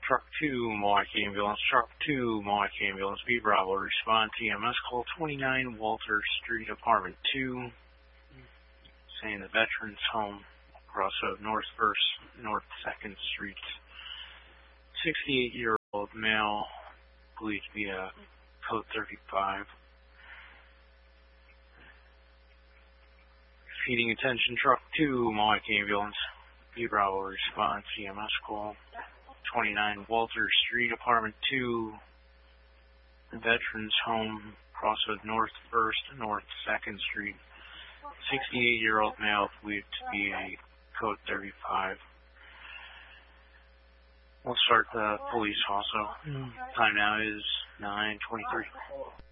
Truck 2, Milwaukee Ambulance. Truck 2, Milwaukee Ambulance. B Bravo, respond to EMS call 29 Walter Street, Apartment 2. Saying the Veterans Home, across of North 1st, North 2nd Street. 68-year-old male, believed to be a code 35. Feeding attention, Truck 2, Milwaukee Ambulance. B Bravo, response, EMS call. 29 Walter Street, Apartment 2, Veterans Home, across of North 1st, North 2nd Street. 68-year-old male, believed to be a code 35. We'll start the police also. Time now is 9:23.